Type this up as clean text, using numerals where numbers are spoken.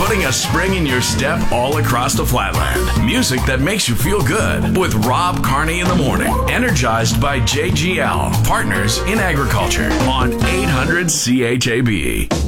putting a spring in your step all across the flatland. Music that makes you feel good with Rob Carney in the morning. Energized by JGL, Partners in Agriculture on 800 CHAB.